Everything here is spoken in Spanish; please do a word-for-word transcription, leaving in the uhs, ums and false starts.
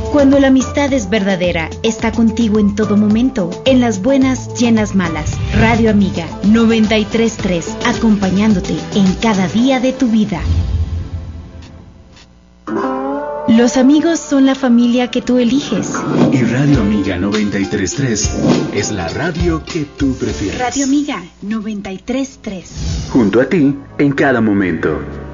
Cuando la amistad es verdadera, está contigo en todo momento, en las buenas y en las malas. Radio Amiga noventa y tres punto tres, acompañándote en cada día de tu vida. Los amigos son la familia que tú eliges. Y Radio Amiga noventa y tres punto tres es la radio que tú prefieres. Radio Amiga noventa y tres punto tres. Junto a ti en cada momento.